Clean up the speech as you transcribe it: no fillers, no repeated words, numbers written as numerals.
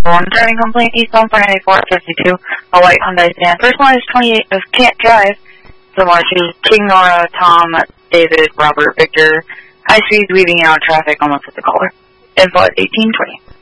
1, driving complaint eastbound 494 52, a white Hyundai sedan. First one is 28 of Can't Drive. Similar to King Nora, Tom, David, Robert, Victor. High speeds weaving out traffic almost at the caller. Info at 1820.